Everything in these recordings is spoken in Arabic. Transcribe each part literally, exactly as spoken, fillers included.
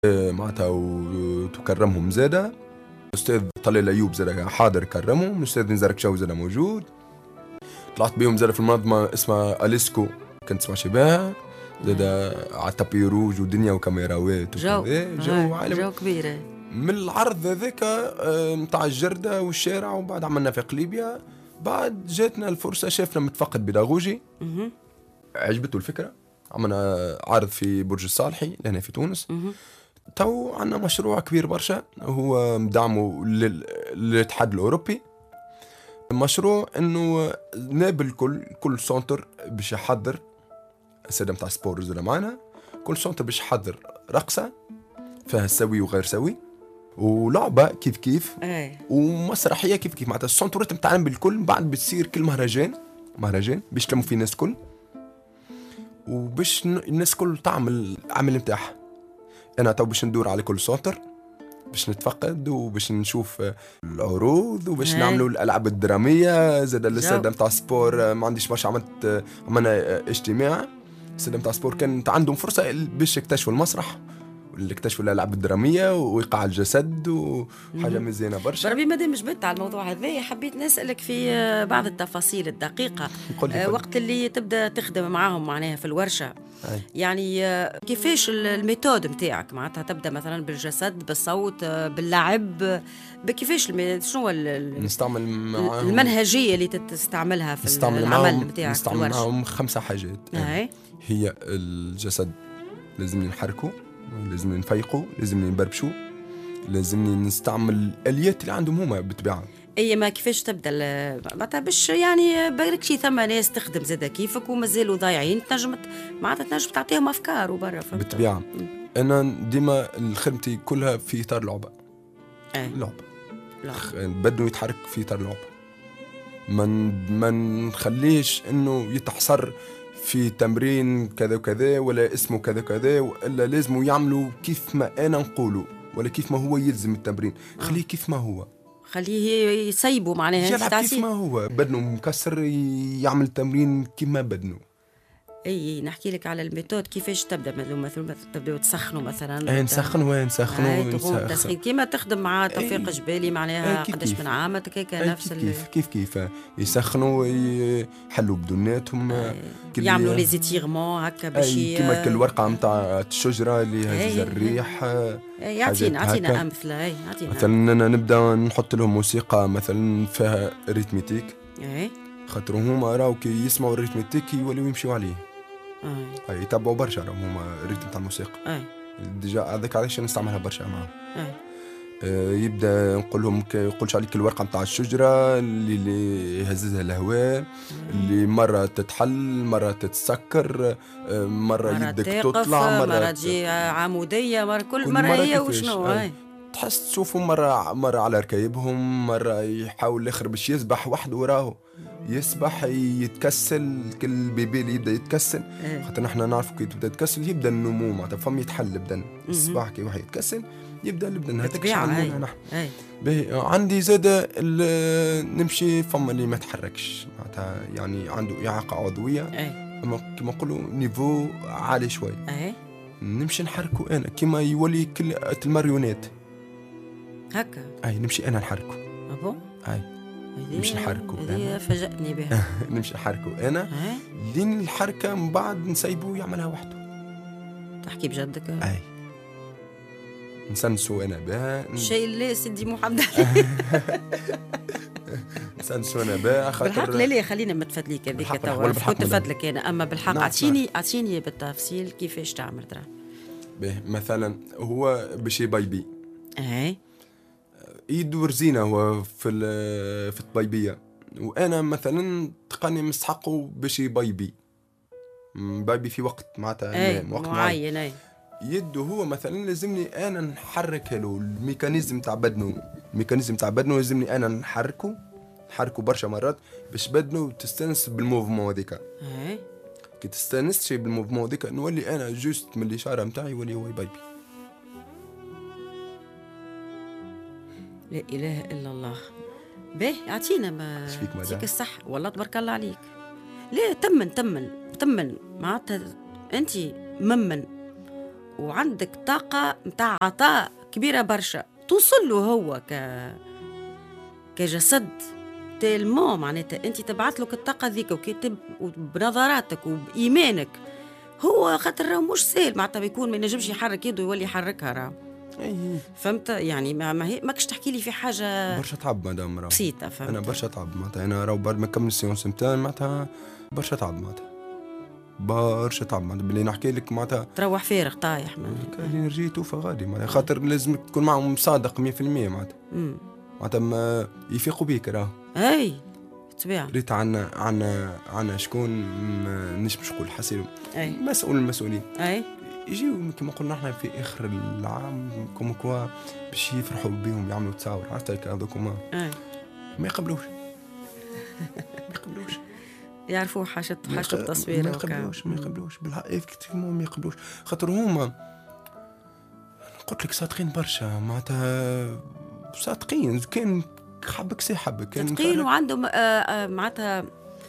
معناتها وتكرمهم زاده. أستاذ طلال أيوب زاده حاضر كرمهم. أستاذ نزار كشاو زاده موجود. طلعت بيهم زاده في المنظمة اسمها أليسكو، كنت تسمع شباها زاده على تابي روج ودنيا وكاميراوات جو جو عالم جو كبيرة. من العرض هذاك متاع الجردة والشارع، وبعد عملنا في قليبيا. بعد جاتنا الفرصة، شافنا متفقد بيداغوجي عجبته الفكرة، عملنا عرض في برج الصالحي لهنا في تونس. تو عندنا مشروع كبير برشا هو مدعمه للاتحاد الأوروبي. مشروع انه نابل كل كل سونتر باش يحضر السادة متاع سبور زي معنا، كل سونتر باش يحضر رقصة فيها سوي وغير سوي، ولعبة كيف كيف أي. ومسرحية كيف كيف. معناتها السونترات متاعنا بالكل بعد بتصير كل مهرجان مهرجان باش تلموا فيه الناس كل، وباش الناس كل تعمل عمل متاعها. انا تو باش ندور على كل سونتر باش نتفقد وباش نشوف العروض وباش نعملوا الالعاب الدراميه زاد الساده نتاع سبور. ما عنديش برشا، عملت عملنا اجتماع الساده نتاع سبور كانت عندهم فرصه باش يكتشفوا المسرح واللي اكتشفوا الالعاب الدراميه وايقاع الجسد وحاجه مزيانه برشا. بربي مادام جبت على الموضوع هذا حبيت نسالك في بعض التفاصيل الدقيقه. أه وقت اللي تبدا تخدم معاهم معناها في الورشه، أي. يعني كيفاش الميثود نتاعك؟ معناتها تبدا مثلا بالجسد، بالصوت، باللعب، بكيفاش شنو نستعمل معاهم المنهجيه اللي تستعملها في نستعمل العمل نتاعك؟ نستعمل معاهم خمسه حاجات. أي. هي الجسد لازم نحركه، لازم نفيقوا، لازم نبربشوا، لازم نستعمل الآليات اللي عندهم هما بالطبيعة. اي ما كيفاش تبدا معناتها باش يعني بالك شي ثم ناس تخدم زاده كيفك ومازالوا ضايعين، تنجم معناتها تنجم تعطيهم افكار وبرا. بالطبيعه م. انا ديما خدمتي كلها في اطار لعبه. أي. لعبه لعبه بدو يتحرك في اطار لعبه، ما ما نخليش انه يتحصر في تمرين كذا وكذا ولا اسمه كذا كذا، والا لازم يعملوا كيف ما انا نقوله ولا كيف ما هو يلزم التمرين. خليه كيف ما هو، خليه يسيبوا معناها يلعب كيف ما هو. بدنه مكسر يعمل تمرين كيما بدنه. اي نحكي لك على الميثود كيفاش تبدا. مثلا تبداو تسخنوا مثلا. اي نسخنوا وين نسخنوا تسخين كيما تخدم مع توفيق جبالي معناها قداش من عام هكاك نفس كيف كيف كيف يسخنوا يحلوا بدوناتهم، يعملوا لي زيتيغمون هكا باش كيما كل ورقه نتاع الشجره اللي هز الريح. يعطينا يعطينا امثله. اي يعطينا مثلا نبدا نحط لهم موسيقى مثلا فيها ريتميتيك، اي خاطر هما راهو كي يسمعوا الريتميتيك يوليو يمشيو عليه. اي اي يتبعوا برشا راهم هما الريتم تاع الموسيقى. اي ديجا هذاك علاش نستعملها برشا معاهم. اي آه يبدا نقول لهم يقولش عليك الورقه نتاع الشجره اللي, اللي يهززها الهواء، اللي مره تتحل مره تتسكر، آه مره يدك تطلع، مره, مرة تجي عموديه، مره كل, كل مره, مرة هي وشنو. اي تحس تشوفهم مرة مرة على ركايبهم، مرة يحاول الآخر باش يسبح وحده وراه يسبح يتكسل. كل بيبي اللي يبدأ يتكسل خاطر نحنا نعرف كي تبدأ يتكسل يبدأ النمو معناتها فم يتحل بدن الصباح كي واحد يتكسل يبدأ البدن. هذاك عندنا نحن. عندي زادة نمشي فم اللي ما تحركش معناتها يعني عنده إعاقة عضوية، أما كما نقولوا نيفو عالي شوي. نمشي نحركه أنا كما يولي كل الماريونات هكا. اي نمشي انا نحركه. ابو اي نمشي نحركه انا فاجأتني بها. نمشي نحركه انا لين الحركه من بعد نسيبه يعملها وحده. تحكي بجدك؟ اي نسنسو انا بها شيء اللي سيدي محمد نسنسو انا بها خاطر بالحق. لا لا خلينا متفادليك هذيك توا كنت فادلك انا، اما بالحق اعطيني اعطيني بالتفصيل كيفاش تعمل ترى. به مثلا هو باش يبيبي اي يدور زينة هو في في الطبيبية، وأنا مثلا تقني مستحقه باش يبيبي بايبي في وقت معناتها وقت معين. اي يده هو مثلا لازمني أنا نحرك له الميكانيزم تاع بدنه. الميكانيزم تاع بدنه لازمني أنا نحركه نحركه برشا مرات باش بدنه تستانس بالموفمون هذيك. اي كي تستانس شي بالموفمون هذيك نولي أنا جوست من الإشارة متاعي يولي هو يبيبي. لا إله إلا الله. باهي أعطينا ما فيك الصح والله تبارك الله عليك. لا تمن تمن تمن معناتها أنت ممن وعندك طاقة متاع عطاء كبيرة برشا توصل له هو ك كجسد تلمو، معناتها انت تبعث له الطاقة ذيك وكتب بنظراتك وبإيمانك. هو خاطر راهو مش سهل معناتها بيكون ما ينجمش يحرك يده يولي يحركها راهو. اي فهمت يعني ما, ما هي ماكش تحكي لي في حاجة برشا تعب مدام راهو بسيطة. فهمت انا برشا تعب معناتها انا راهو بعد ما كمل السيونس نتاعي معناتها برشا تعب معناتها برشا تعب معناتها باللي نحكي لك معناتها تروح فارغ طايح كان رجيتو فغادي معناتها خاطر لازم تكون معهم صادق مية في المية معناتها معناتها ما يفيقوا بيك راهو. اي طبيعة ريت عنا عنا عنا شكون مش باش نقول حسيب مسؤول المسؤولين اي يجيو كما قلنا احنا في اخر العام كوم كوا باش يفرحوا بيهم يعملوا تصاور عرفت هيك هذوك ما ما يقبلوش ما يقبلوش يعرفوا حاجه حاجه التصوير ما يقبلوش ما يقبلوش بالحق ايفيكتيفمون ما يقبلوش خاطر هما قلت لك صادقين برشا معناتها صادقين كان حبك سي حبك صادقين وعندهم معناتها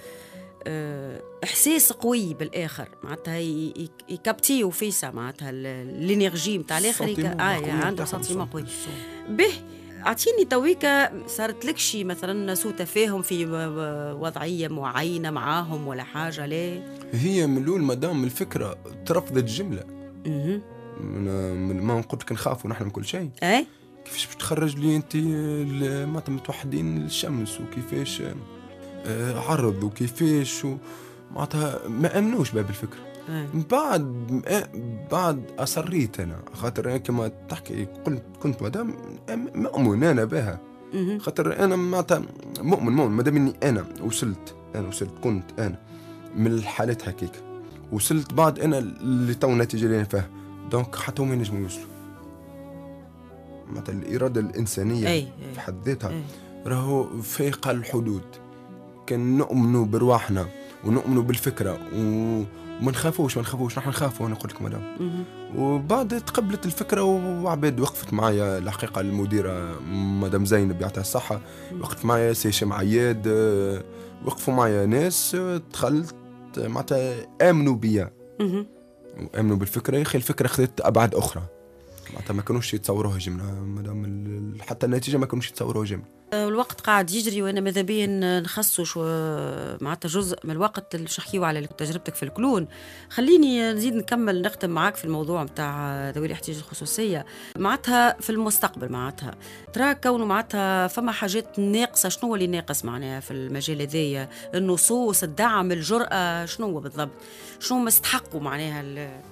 احساس قوي بالاخر معناتها يكابتيو فيسا معناتها الانرجي نتاع الاخر اه عنده سنتيمون قوي. به اعطيني تويكا صارت لك شي مثلا سوء تفاهم في وضعيه معينه معاهم ولا حاجه؟ ليه هي من الاول مدام الفكره ترفضت جمله اها من ما قلت لك نخافوا نحن من كل شيء. اي كيفاش بتخرج لي انت معناتها متوحدين الشمس وكيفاش عرض وكيفاش معناتها ما امنوش باب الفكره. من بعد بعد اصريت انا خاطر كما تحكي قلت كنت مدام مؤمن انا بها خاطر انا معناتها مؤمن مؤمن مادام اني انا وصلت انا وصلت كنت انا من الحالات هكيك وصلت بعد انا اللي تو النتيجه اللي انا فيها دونك حتى هم ينجموا يوصلوا معناتها الاراده الانسانيه أي. في حد ذاتها راهو فايقه الحدود. كان نؤمنوا برواحنا ونؤمنوا بالفكره وما نخافوش ما نخافوش نحن نخافوا انا قلت لك مدام. وبعد تقبلت الفكره وعباد وقفت معايا الحقيقه المديره مدام زينب يعطيها الصحه وقفت معايا سي هشام عياد وقفوا معايا ناس دخلت معناتها امنوا بيا وامنوا بالفكره. يا اخي الفكره خذت ابعاد اخرى معناتها ما كانوش يتصوروها جمله مدام حتى النتيجه ما كانوش يتصوروها جمله. الوقت قاعد يجري وانا ماذا بيا نخصوا شو معناتها جزء من الوقت اللي نحكيو على تجربتك في الكلون. خليني نزيد نكمل نختم معاك في الموضوع نتاع ذوي الاحتياجات الخصوصيه معناتها في المستقبل. معناتها ترى كونه معناتها فما حاجات ناقصه، شنو هو اللي ناقص معناها في المجال هذايا؟ النصوص، الدعم، الجرأة، شنو هو بالضبط؟ شنو ما استحقوا معناها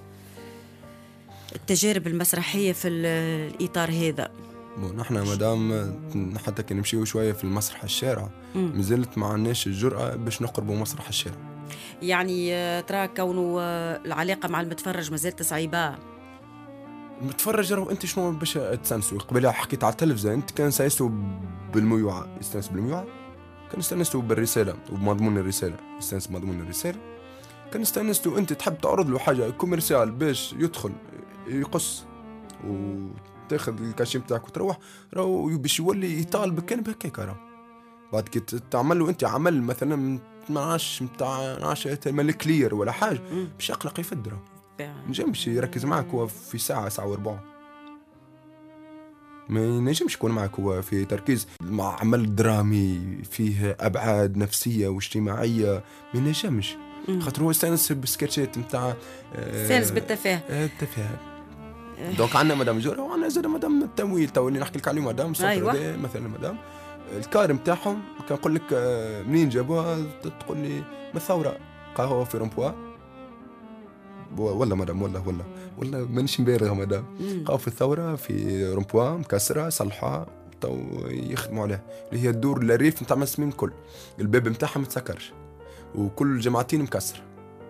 التجارب المسرحيه في الاطار هذا؟ نحن مدام حتى كي نمشيو شويه في المسرح الشارع مازلت ما عندناش الجرأة باش نقربوا مسرح الشارع. يعني ترى كونه العلاقه مع المتفرج مازالت صعيبه. المتفرج راهو انت شنو باش تستانسوا؟ قبل حكيت على التلفزه انت كان سايسوا بالميوعه يستانس بالميوعه، كان استانسوا بالرساله وبمضمون الرساله يستانس بمضمون الرساله، كان استانسوا انت تحب تعرض له حاجه كوميرسيال باش يدخل يقص و تاخذ الكاشي نتاعك وتروح راهو باش يولي يطالبك كان بهكاك. راهو بعد كي تعمل له انت عمل مثلا ماعرفش نتاع نعرفش مال كلير ولا حاجه باش يقلق يفد راهو نجمش يركز معك هو في ساعه ساعه وربع ما ينجمش يكون معك هو في تركيز مع عمل درامي فيه ابعاد نفسيه واجتماعيه ما ينجمش خاطر هو استانس بالسكتشات نتاع استانس بالتفاهه التفاهه. دونك عندنا مدام جورة وعندنا زاد مدام التمويل تو اللي نحكي لك عليه مدام صوت أيوة. مثلا مدام الكار نتاعهم كان نقول لك منين جابوها تقول لي من الثورة قهوة في رومبوا ولا مدام ولا ولا ولا مانيش مبالغ مدام قهوة في الثورة في رومبوا مكسرة صلحها تو يخدموا عليها اللي هي الدور الريف نتاع مسمين الكل الباب نتاعها ما تسكرش وكل جماعتين مكسر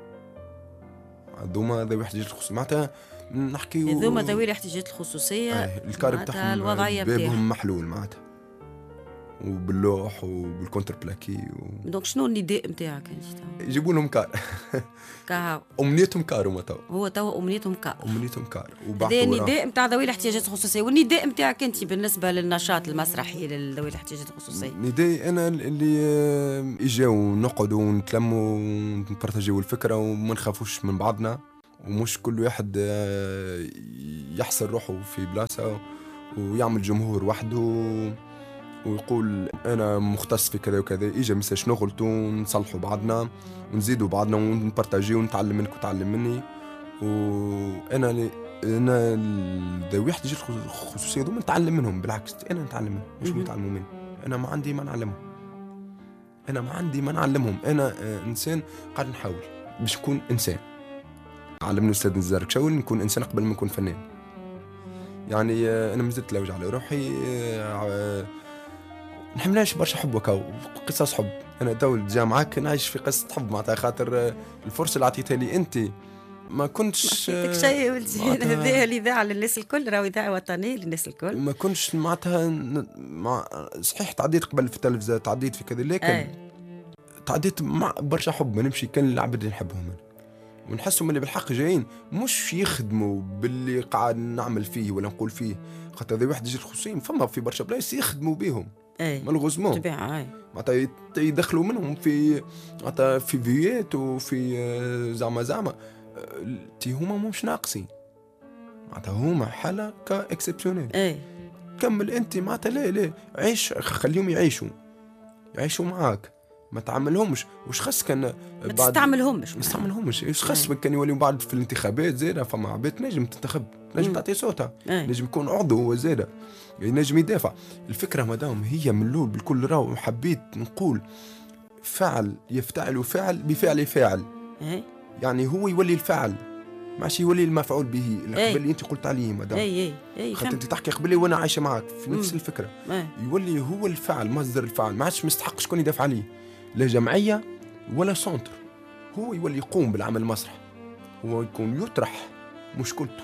هذوما ذوي احتياجات خصوصية معناتها نحكي هذوما ذوي الاحتياجات الخصوصيه آه الكار بتاعهم الوضعيه بابهم محلول معناتها وباللوح وبالكونتر بلاكي و... دونك شنو النداء نتاعك انت؟ يجيبوا لهم كار كهو امنيتهم كار هما تو هو تو امنيتهم كار امنيتهم كار وبعد النداء نتاع ذوي الاحتياجات الخصوصيه. والنداء نتاعك انت بالنسبه للنشاط المسرحي لذوي الاحتياجات الخصوصيه؟ نداء انا اللي اجاو نقعدوا ونتلموا ونبارطاجيو الفكره وما نخافوش من بعضنا ومش كل واحد يحصر روحه في بلاصة ويعمل جمهور وحده ويقول أنا مختص في كذا وكذا. إجا مثلا شنو غلطوا نصلحوا بعضنا ونزيدوا بعضنا ونبارتاجي ونتعلم منك وتعلم مني. وأنا أنا ذوي احتياجات خصوصية دوما نتعلم منهم، بالعكس أنا نتعلم منهم مش يتعلموا مني. أنا ما عندي ما نعلمهم، أنا ما عندي ما نعلمهم. أنا إنسان قاعد نحاول باش نكون إنسان. علمني أستاذ نزار كشاول نكون إنسان قبل ما نكون فنان. يعني أنا مازلت لوج على روحي، نحملهاش برشا حب وكاو قصص حب. أنا دول جامعة نعيش في قصة حب معناتها خاطر الفرصة اللي عطيتها لي أنت ما كنتش ما شيء ولدي. هذا اللي ذاع للناس الكل، راهو ذاع وطني للناس الكل. ما كنتش معناتها مع صحيح تعديت قبل في التلفزة، تعديت في كذا، لكن أي. تعديت مع برشا حب. ما نمشي كان العباد اللي نحبهم ونحسهم اللي بالحق جايين مش يخدموا باللي قاعد نعمل فيه ولا نقول فيه، خاطر ذي واحد يجي الخصوصين فما في برشا بلايص يخدموا بهم مالغوزمون طبيعي معناتها يدخلوا منهم في معناتها في فيات وفي زعما زعما تي هما مش ناقصين معناتها هما حالة كاكسبسيونيل. اي كمل انت معناتها لا لا عيش، خليهم يعيشوا يعيشوا معاك، ما تعملهمش وش خاص كان ما تستعملهمش ما تستعملهمش وش خاص كان يوليو بعد في الانتخابات زيادة. فما عباد نجم تنتخب، نجم تعطي صوتها، نجم يكون عضو هو زيادة، نجم يدافع. الفكرة مدام هي من الاول بالكل راهو حبيت نقول فعل يفتعل فعل بفعل فاعل، يعني هو يولي الفعل ماشي يولي المفعول به اللي قبل انت قلت عليه مدام. اي اي اي خاطر انت تحكي قبلي وانا عايشه معك في نفس مم. الفكره. أي. يولي هو الفعل مصدر الفعل، ما عادش مستحق شكون يدافع عليه، لا جمعيه ولا سونتر. هو يولي يقوم بالعمل المسرح، هو يكون يطرح مشكلته،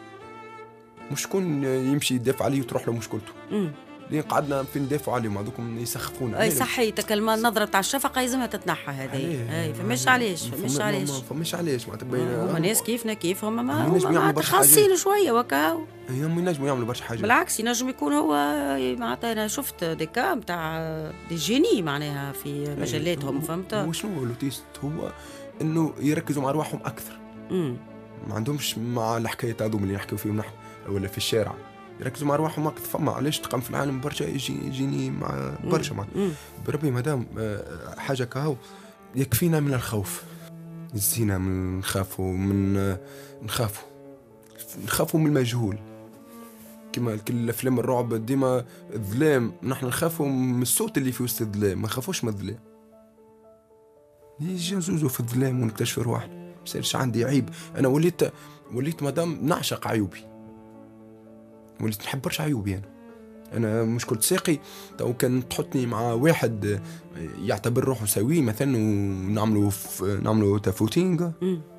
مش شكون يمشي يدافع عليه وتروح له مشكلته. امم لين قعدنا في ندافع عليهم هذوكم يسخفونا. اي صحيتك النظره تاع الشفقه لازمها تتنحى هذه. اي فماش علاش فماش علاش فماش علاش معناتها بين هما ناس كيفنا كيفهم ما خاصين شويه وكاو. هم ينجموا يعملوا برشا حاجات، بالعكس ينجم يكون هو معناتها انا شفت ديكا نتاع دي جيني معناها في مجلاتهم فهمت. وشنو لوتيست هو انه يركزوا مع ارواحهم اكثر. امم ما عندهمش مع الحكايات هذوما اللي نحكيو فيهم نحن ولا في الشارع، يركزوا مع ارواحهم اكثر. فما علاش تقام في العالم برشا يجي يجيني مع برشا مع بربي مدام حاجه كهو يكفينا من الخوف. يزينا من نخافوا من نخافوا نخافوا من المجهول، كما كل الافلام الرعب ديما الظلام، نحن نخافوا من الصوت اللي في وسط الظلام، ما نخافوش من الظلام. نيجي نزوزو في الظلام ونكتشف روحنا. مصيرش عندي عيب، انا وليت وليت مدام نعشق عيوبي، وليت نحب برشا عيوبي. انا انا مشكلة ساقي تو كان تحطني مع واحد يعتبر روحه سوي مثلا ونعملوا نعملوا تفوتينغ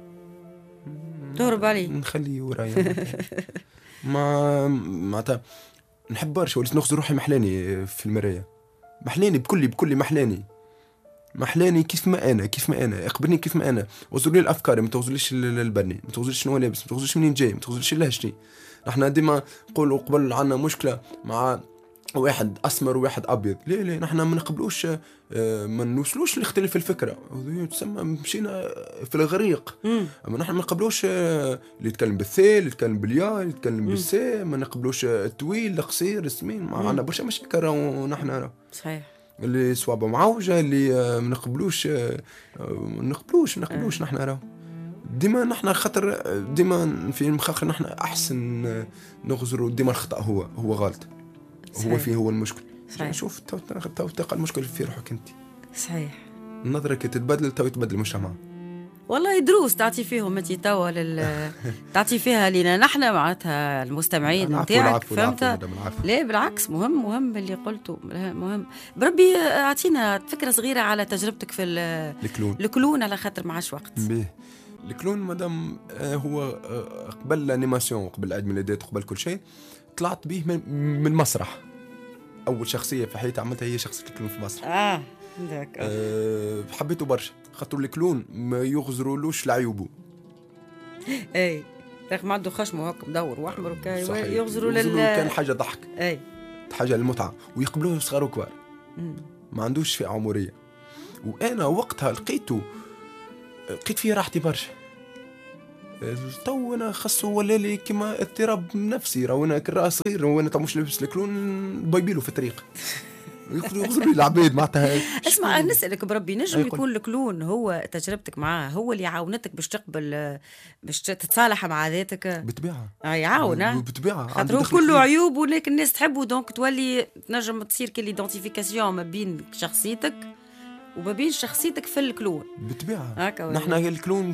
تهرب عليه نخليه ورايا ما معناتها نحب برشا. وليت نخزر روحي محلاني في المرايه، محلاني بكلي بكلي محلاني محلاني كيف ما انا كيف ما انا اقبلني كيف ما انا، وصل لي الافكار، ما توصليش البني، ما توصليش شنو لابس، ما توصليش منين جاي، ما توصليش لهجتي. نحن ديما نقولوا قبل عنا مشكله مع واحد اسمر وواحد ابيض، ليه ليه نحن ما نقبلوش ما نوصلوش لاختلاف الفكره، تسمى مشينا في الغريق. اما نحن ما نقبلوش اللي يتكلم بالثاء، اللي يتكلم بالياء، اللي يتكلم بالساء، ما نقبلوش الطويل القصير السمين، ما عندنا برشا مشاكل ونحن صحيح اللي صوابه معوجه، اللي ما نقبلوش ما نقبلوش نقبلوش نحن راه ديما نحن خاطر ديما في مخاخر نحن احسن نغزروا ديما الخطا هو هو غلط، هو فيه هو المشكل. صحيح. شوف تو تو تلقى المشكل في روحك انت. صحيح. النظره كي تتبدل تو يتبدل المجتمع. والله دروس تعطي فيهم انت توا لل تعطي فيها لينا نحن معناتها المستمعين نتاعك فهمت. لا بالعكس مهم مهم اللي قلته مهم. بربي اعطينا فكره صغيره على تجربتك في الكلون. الكلون على خاطر ما عادش وقت. بيه. الكلون مادام هو قبل الانيماسيون قبل عيد ميلادات قبل كل شيء طلعت به من المسرح. اول شخصيه في حياتي عملتها هي شخصيه الكلون في المسرح. اه ذاك أه حبيته برشا خاطر الكلون ما يغزرولوش لعيوبه. اي رغم عنده خشم وهك مدور واحمر وكاي يغزروا لل كان حاجه ضحك، اي حاجه للمتعه، ويقبلوه صغار وكبار، ما عندوش فئه عمريه. وانا وقتها لقيته لقيت فيه راحتي برشا. تو انا خاصو ولا لي كيما اضطراب نفسي، راهو انا كرا صغير وانا تو مش لابس الكلون بايبيلو في الطريق يغزر لي العباد معناتها. اسمع نسألك بربي، نجم يكون الكلون هو تجربتك معاه هو اللي عاونتك باش تقبل باش تتصالح مع ذاتك؟ بالطبيعة يعاون بالطبيعة، خاطر كله عيوب ولكن الناس تحبه، دونك تولي تنجم تصير كالايدنتيفيكاسيون ما بين شخصيتك وما بين شخصيتك في الكلون بالطبيعة. نحن الكلون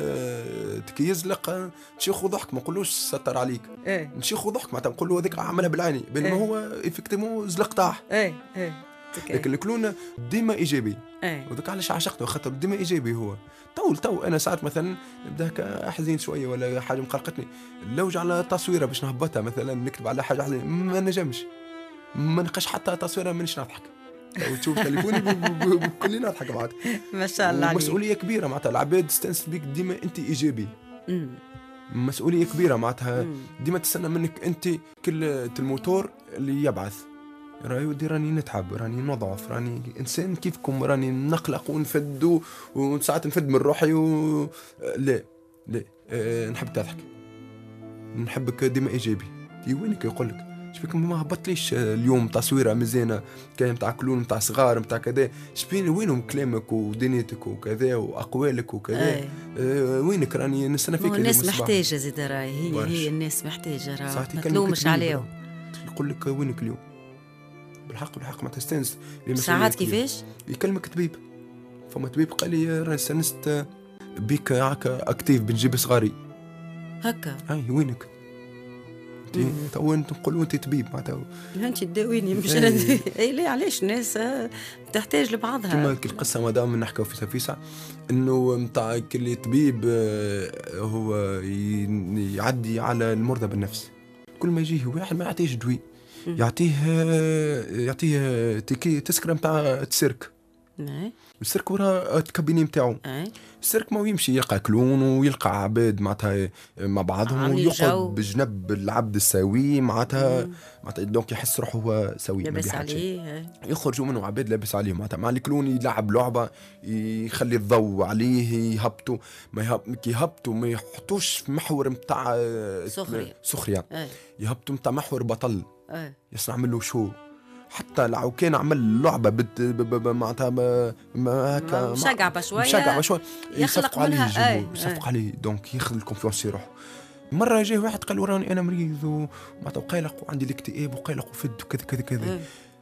تكيز لك نشيخ ضحك، ما نقولوش ستر عليك ايه. نشيخ ضحك معناتها نقولوا هذاك عملها بالعيني بينما ايه. هو افكتيمون زلق طاح ايه ايه. لكن الكلون ديما ايجابي ايه. وذاك علاش عشقته خاطر ديما ايجابي. هو تو تو انا ساعات مثلا نبدا هكا حزين شويه ولا حاجه مقلقتني، لوج على تصويره باش نهبطها مثلا نكتب على حاجه حزين ما نجمش ما نلقاش حتى تصويره مانيش نضحك وتشوف تليفوني بكل نضحك معناتها. ما شاء الله عليك. مسؤوليه كبيره معناتها، العباد تستانس بيك ديما انت ايجابي. امم مسؤوليه كبيره معناتها، ديما تستنى منك انت كل الموتور اللي يبعث. راهي ودي راني نتعب راني نضعف راني انسان كيفكم راني نقلق ونفد وساعات نفد من روحي و... لا لا أه نحب تضحك نحبك ديما ايجابي. دي وينك يقول لك شبيك ما هبطليش اليوم تصويره مزيانه كاين نتاع كلون نتاع صغار نتاع كذا، شبين وينهم كلامك ودنيتك وكذا واقوالك وكذا؟ أه وينك راني نستنى فيك. الناس محتاجه زيد راهي هي برش. هي الناس محتاجه راهي ما تلومش عليهم. يقول لك وينك اليوم بالحق بالحق ما تستانس. ساعات كيفاش يكلمك طبيب، فما طبيب قال لي راني استانست بيك هكا اكتيف بنجيب صغاري هكا. اي وينك انت تو انت نقولوا انت طبيب معناتها انت تداويني مش انا. اي لا علاش الناس تحتاج لبعضها كما القصه مادام نحكيو في سفيسع انه نتاع كل طبيب هو يعدي على المرضى بالنفس. كل ما يجيه واحد ما يعطيش دوي يعطيه يعطيه تيكي تسكره نتاع السيرك. السيرك ورا الكابيني نتاعو. السيرك ما يمشي يلقى كلون ويلقى عباد معناتها مع بعضهم ويقعد بجنب العبد السوي معناتها معناتها دونك يحس روحه هو سوي لابس عليه. يخرجوا منه عباد لابس عليه معناتها مع الكلون يلعب لعبه يخلي الضوء عليه يهبطوا ما يهبطوا ما يحطوش في محور نتاع سخريه سخريه يهبطوا نتاع محور بطل يصنع منه شو. حتى لو كان عمل لعبه بت معناتها ما هكا مشجع بشويه مشجع بشويه يخلق عليه الجمهور يصفق عليه دونك ياخذ الكونفيونس يروح. مره جاي واحد قال له راني انا مريض ومعناتها وقلق وعندي الاكتئاب وقلق وفد وكذا كذا كذا.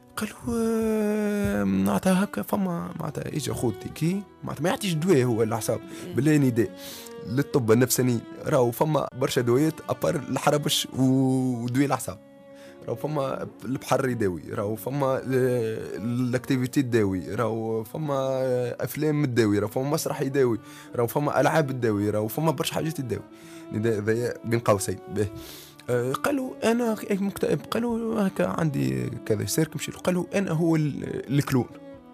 قالوا معناتها هكا فما معناتها اجى خوتي كي معناتها ما يعطيش دواء هو الحساب بالله نداء للطب النفساني راهو فما برشا دوايات ابار الحربش ودواء الحساب. راهو فما البحر يداوي راهو فما الاكتيفيتي الداوي راهو فما افلام الداوي راهو فما مسرح يداوي راهو فما العاب الداوي راهو فما برشا حاجات الداوي. هذا بين قوسين به. أه قالوا انا مكتئب قالوا هكا عندي كذا سيرك مشي قالوا انا هو الكلون.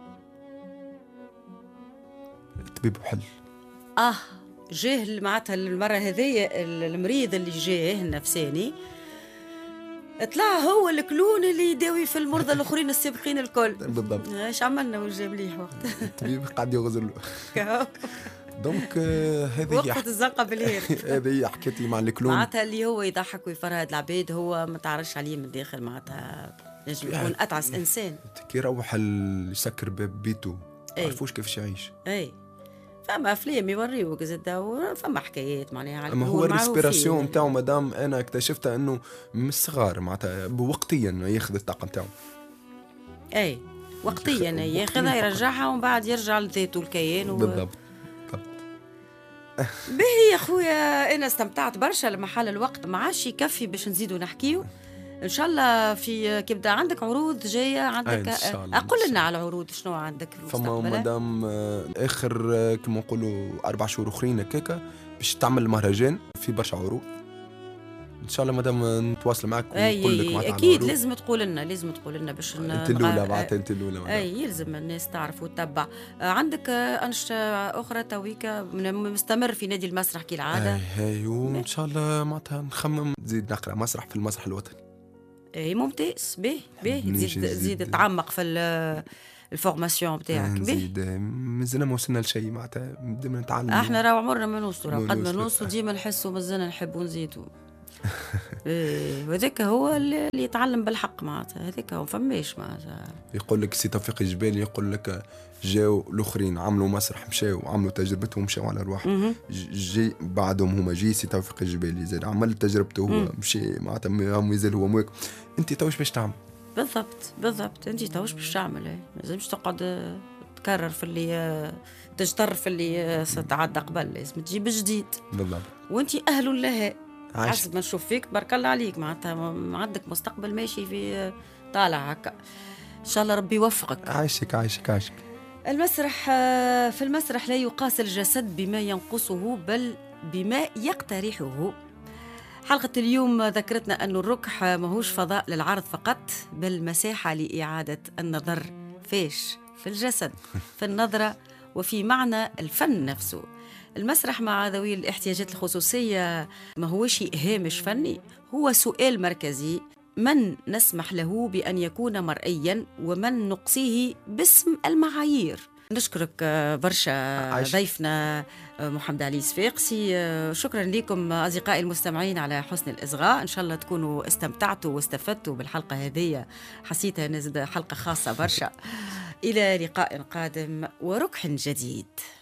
الطبيب حل اه جاه معناتها المره هذيا المريض اللي جاه النفساني طلع هو الكلون اللي يداوي في المرضى الاخرين السابقين الكل. بالضبط. ايش عملنا وجا مليح وقت الطبيب قاعد يغزر له. دونك هذه وقفت الزنقه بالهير. هذه حكيتي مع الكلون معناتها اللي هو يضحك ويفرهد العباد هو ما تعرفش عليه من الداخل معناتها نجم يكون اتعس انسان. كي يروح يسكر باب بيته ما يعرفوش كيفاش يعيش. اي فما افلام يوريوك زاد فما حكايات معناها على اما هو الريسبيراسيون نتاعو مادام انا اكتشفت انه من الصغار معناتها وقتيا ياخذ الطاقه نتاعو. اي وقتيا ياخذها يرجعها ومن بعد يرجع لذاته الكيان و... بالضبط. باهي يا خويا انا استمتعت برشا لما حال الوقت ما عادش يكفي باش نزيدوا نحكيو ان شاء الله. في كيبدا عندك عروض جايه عندك اقول لنا على العروض شنو عندك في المستقبل؟ فما مدام اخر كما نقولوا اربع شهور اخرين هكاكا باش تعمل مهرجان في برشا عروض ان شاء الله. مدام نتواصل معك ونقول لك معناتها اكيد لازم تقول لنا لازم تقول لنا باش انت الاولى معناتها انت الاولى اي يلزم الناس تعرف وتتبع. عندك انشطه اخرى تويكا مستمر في نادي المسرح كالعاده؟ اي اي وان شاء الله معناتها نخمم نزيد نقرا مسرح في المسرح الوطني. اي ممتاز. به به تزيد تزيد تعمق في الفورماسيون نتاعك. نزيد مازلنا ما وصلنا لشيء معناتها بدنا نتعلم. احنا راهو عمرنا ما نوصلوا، قد ما نوصلوا ديما نحسوا مازلنا نحبوا نزيدوا. ايه وذاك هو اللي يتعلم بالحق معناتها، هذاك هو فماش معناتها. يقول لك سي توفيق الجبالي يقول لك جاو الاخرين عملوا مسرح مشاو عملوا تجربتهم مشاو على رواحهم، جي بعدهم هما جي سي توفيق الجبالي زاد عمل تجربته هو مشي معناتها مازال هو موك. انت توش باش تعمل بالضبط بالضبط، انت توش باش تعمل، ما لازمش تقعد تكرر في اللي تجتر في اللي ستعدى قبل، لازم تجيب جديد بالضبط. وانت اهل لها حسب ما نشوف فيك بارك الله عليك معناتها عندك مستقبل ماشي في طالع هكا، ان شاء الله ربي يوفقك. عايشك عايشك عايشك. المسرح في المسرح لا يقاس الجسد بما ينقصه بل بما يقترحه. حلقة اليوم ذكرتنا أن الركح ماهوش فضاء للعرض فقط، بل مساحة لإعادة النظر فيش في الجسد، في النظرة وفي معنى الفن نفسه. المسرح مع ذوي الاحتياجات الخصوصية ما هو شيء هامش فني، هو سؤال مركزي: من نسمح له بأن يكون مرئيا ومن نقصيه باسم المعايير. نشكرك برشا ضيفنا محمد علي صفاقسي، شكرا لكم أصدقائي المستمعين على حسن الإصغاء، إن شاء الله تكونوا استمتعتوا واستفدتوا بالحلقة هذه، حسيتها نزد حلقة خاصة برشا. إلى لقاء قادم وركح جديد.